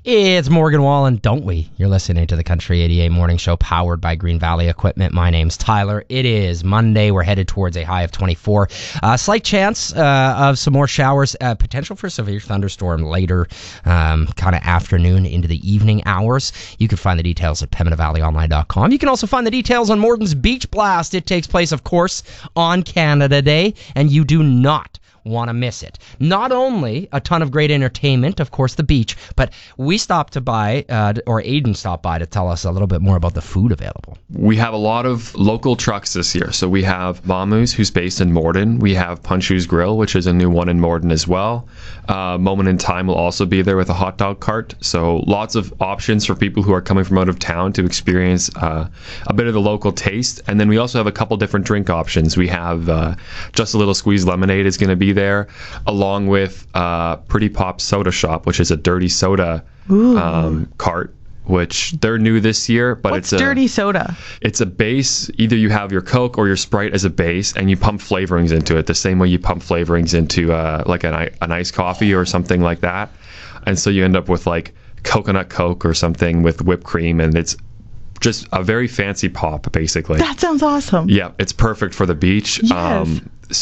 It's Morgan Wallen, don't we? You're listening to the Country 88 Morning Show powered by Green Valley Equipment. My name's Tyler. It is Monday. We're headed towards a high of 24. Slight chance of some more showers. Potential for severe thunderstorm later, kind of afternoon into the evening hours. You can find the details at PembinaValleyOnline.com. You can also find the details on Morton's Beach Blast. It takes place, of course, on Canada Day, and you do not want to miss it. Not only a ton of great entertainment, of course, the beach, but we stopped to buy, or Aiden stopped by to tell us a little bit more about the food available. We have a lot of local trucks this year. So we have Mamu's, who's based in Morden. We have Punchu's Grill, which is a new one in Morden as well. Moment in Time will also be there with a hot dog cart. So lots of options for people who are coming from out of town to experience a bit of the local taste. And then we also have a couple different drink options. We have Just a Little Squeeze Lemonade is going to be there, along with Pretty Pop Soda Shop, which is a dirty soda cart, which they're new this year. But What's dirty soda? It's a base. Either you have your Coke or your Sprite as a base, and you pump flavorings into it the same way you pump flavorings into like an iced coffee or something like that. And so you end up with like coconut Coke or something with whipped cream, and it's just a very fancy pop, basically. That sounds awesome. Yeah, it's perfect for the beach. Yes.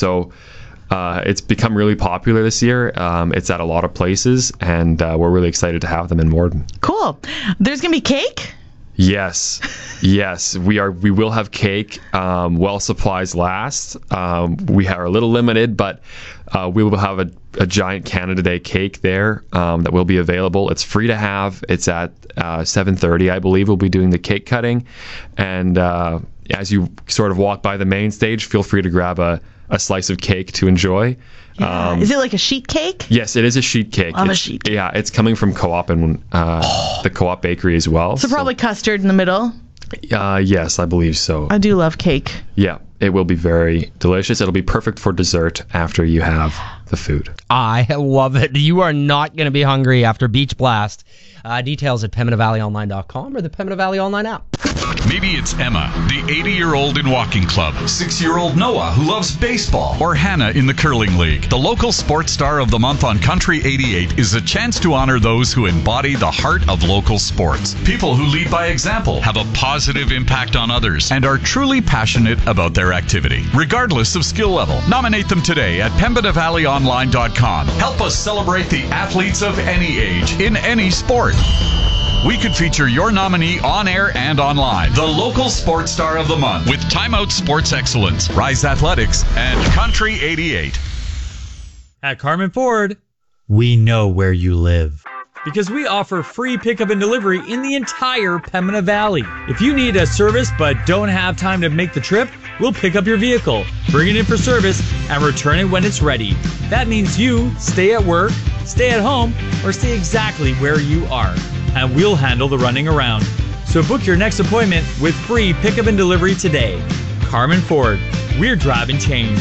It's become really popular this year. It's at a lot of places, and we're really excited to have them in Morden. Cool. There's going to be cake? Yes. We will have cake while supplies last. We are a little limited, but we will have a giant Canada Day cake there that will be available. It's free to have. It's at 7:30, I believe. We'll be doing the cake cutting. And as you sort of walk by the main stage, feel free to grab a slice of cake to enjoy. Yeah. Is it like a sheet cake? Yes, it is a sheet cake. On a sheet. Yeah, it's coming from Co-op and the Co-op bakery as well. So probably custard in the middle? Yes, I believe so. I do love cake. Yeah, it will be very delicious. It'll be perfect for dessert after you have the food. I love it. You are not going to be hungry after Beach Blast. Details at PembinaValleyOnline.com or the Pembina Valley Online app. Maybe it's Emma, the 80-year-old in walking club, 6-year-old Noah who loves baseball, or Hannah in the curling league. The local sports star of the month on Country 88 is a chance to honor those who embody the heart of local sports. People who lead by example, have a positive impact on others, and are truly passionate about their activity, regardless of skill level. Nominate them today at PembinaValleyOnline.com. Help us celebrate the athletes of any age, in any sport. We could feature your nominee on air and online. The local sports star of the month with Time Out Sports Excellence, Rise Athletics, and Country 88. At Carmen Ford, we know where you live, because we offer free pickup and delivery in the entire Pembina Valley. If you need a service but don't have time to make the trip, we'll pick up your vehicle, bring it in for service, and return it when it's ready. That means you stay at work, stay at home, or stay exactly where you are, and we'll handle the running around. So book your next appointment with free pickup and delivery today. Carmen Ford, we're driving change.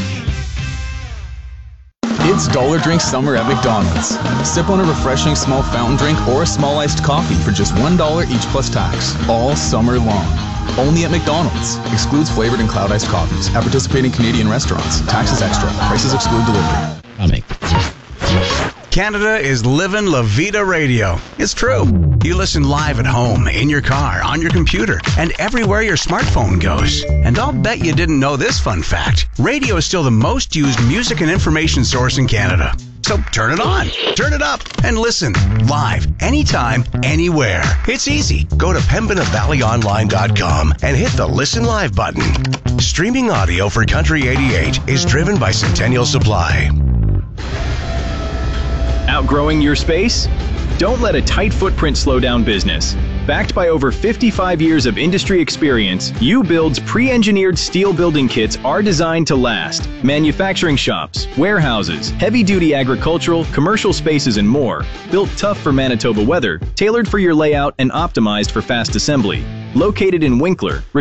It's Dollar Drink Summer at McDonald's. Sip on a refreshing small fountain drink or a small iced coffee for just $1 each plus tax, all summer long. Only at McDonald's. Excludes flavored and cloud iced coffees. At participating Canadian restaurants. Taxes extra. Prices exclude delivery. Canada is living La Vida Radio. It's true. You listen live at home, in your car, on your computer, and everywhere your smartphone goes. And I'll bet you didn't know this fun fact. Radio is still the most used music and information source in Canada. So turn it on, turn it up, and listen live, anytime, anywhere. It's easy. Go to PembinaValleyOnline.com and hit the Listen Live button. Streaming audio for Country 88 is driven by Centennial Supply. Outgrowing your space? Don't let a tight footprint slow down business. Backed by over 55 years of industry experience, U-Build's pre-engineered steel building kits are designed to last. Manufacturing shops, warehouses, heavy-duty agricultural, commercial spaces, and more. Built tough for Manitoba weather, tailored for your layout, and optimized for fast assembly. Located in Winkler,